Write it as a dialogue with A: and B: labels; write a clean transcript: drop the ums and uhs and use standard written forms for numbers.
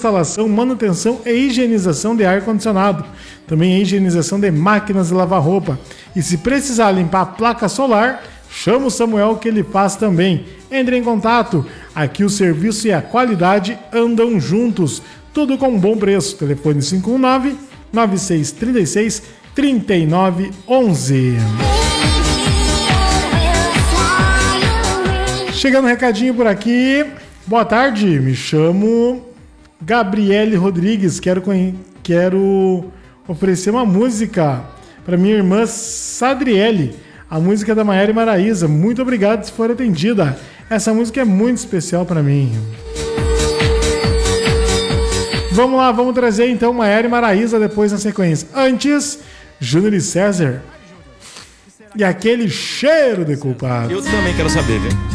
A: instalação, manutenção e higienização de ar-condicionado. Também a higienização de máquinas de lavar roupa. E se precisar limpar a placa solar, chama o Samuel que ele faz também. Entre em contato. Aqui o serviço e a qualidade andam juntos. Tudo com um bom preço. Telefone 519-9636-3911. Chegando um recadinho por aqui. Boa tarde, me chamo Gabriele Rodrigues. Quero oferecer uma música para minha irmã Sadriele. A música da Maiara e Maraísa. Muito obrigado se for atendida. Essa música é muito especial para mim. Vamos lá, vamos trazer então Maiara e Maraísa depois na sequência. Antes, Júnior e César. E aquele cheiro de culpado.
B: Eu também quero saber, viu?